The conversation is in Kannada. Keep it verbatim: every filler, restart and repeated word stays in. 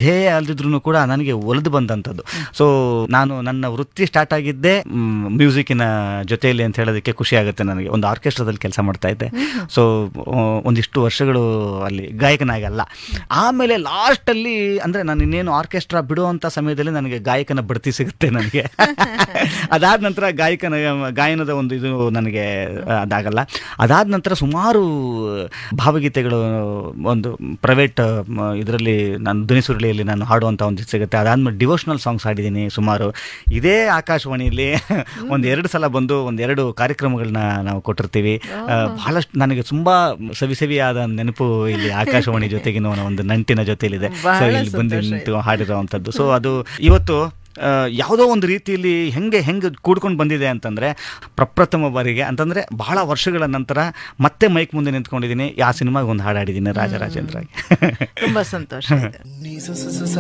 ಕಥೆ ಅಲ್ದಿದ್ರು ಕೂಡ ನನಗೆ ಒಲಿದು ಬಂದಂಥದ್ದು. ಸೊ ನಾನು ನನ್ನ ವೃತ್ತಿ ಸ್ಟಾರ್ಟ್ ಆಗಿದ್ದೆ ಮ್ಯೂಸಿಕ್ಕಿನ ಜೊತೆಯಲ್ಲಿ ಅಂತ ಹೇಳೋದಕ್ಕೆ ಖುಷಿ ಆಗುತ್ತೆ ನನಗೆ. ಒಂದು ಆರ್ಕೆಸ್ಟ್ರಾದಲ್ಲಿ ಕೆಲಸ ಮಾಡ್ತಾ ಇದ್ದೆ. ಸೊ ಒಂದಿಷ್ಟು ವರ್ಷಗಳು ಅಲ್ಲಿ ಗಾಯಕನಾಗಲ್ಲ. ಆಮೇಲೆ ಲಾಸ್ಟಲ್ಲಿ ಅಂದರೆ ನಾನು ಇನ್ನೇನು ಆರ್ಕೆಸ್ಟ್ರಾ ಬಿಡುವಂಥ ಸಮಯದಲ್ಲಿ ನನಗೆ ಗಾಯಕನ ಬಡ್ತಿ ಸಿಗುತ್ತೆ ನನಗೆ. ಅದಾದ ನಂತರ ಗಾಯಕನ ಗಾಯನದ ಒಂದು ಇದು ನನಗೆ ಅದಾಗಲ್ಲ. ಅದಾದ ನಂತರ ಸುಮಾರು ಭಾವಗೀತೆಗಳು ಒಂದು ಪ್ರೈವೇಟ್ ಇದರಲ್ಲಿ ನಾನು ಧ್ವನಿಸುರುಳಿಯಲ್ಲಿ ನಾನು ಹಾಡುವಂಥ ಒಂದು ಸಿಗುತ್ತೆ. ಅದಾದ್ಮೇಲೆ ಡಿವೋಷನಲ್ ಸಾಂಗ್ಸ್ ಹಾಡಿದ್ದೀನಿ ಸುಮಾರು. ಇದೇ ಆಕಾಶವಾಣಿಯಲ್ಲಿ ಒಂದು ಎರಡು ಸಲ ಬಂದು ಒಂದೆರಡು ಕಾರ್ಯಕ್ರಮಗಳನ್ನ ನಾವು ಕೊಟ್ಟಿರ್ತೀವಿ. ಬಹಳಷ್ಟು ನನಗೆ ತುಂಬಾ ಸವಿಸವಿಯಾದ ನೆನಪು ಇಲ್ಲಿ ಆಕಾಶವಾಣಿ ಜೊತೆಗಿನ ಒಂದು ನಂಟಿನ ಜೊತೆಲಿದೆ. ಸೊ ಇಲ್ಲಿ ಬಂದು ನಿಂತು ಹಾಡಿರೋವಂಥದ್ದು. ಸೊ ಅದು ಇವತ್ತು ಯಾವುದೋ ಒಂದು ರೀತಿಯಲ್ಲಿ ಹೆಂಗೆ ಹೆಂಗೆ ಕೂಡ್ಕೊಂಡು ಬಂದಿದೆ ಅಂತಂದರೆ, ಪ್ರಪ್ರಥಮ ಬಾರಿಗೆ ಅಂತಂದರೆ ಬಹಳ ವರ್ಷಗಳ ನಂತರ ಮತ್ತೆ ಮೈಕ್ ಮುಂದೆ ನಿಂತ್ಕೊಂಡಿದ್ದೀನಿ. ಆ ಸಿನಿಮಾಗೆ ಒಂದು ಹಾಡು ಹಾಡಿದ್ದೀನಿ ರಾಜರಾಜೇಂದ್ರಗೆ. ತುಂಬ ಸಂತೋಷ.